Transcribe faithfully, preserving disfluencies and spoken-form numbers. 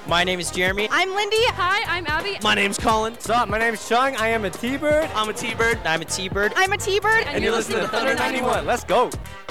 My name is Jeremy. I'm Lindy. Hi, I'm Abby. My name's Colin. What's up? My name's Chung. I am a T-Bird. I'm a T-Bird. I'm a T-Bird. I'm a T-Bird. And, And you're listening to Thunder ninety-one. Let's go.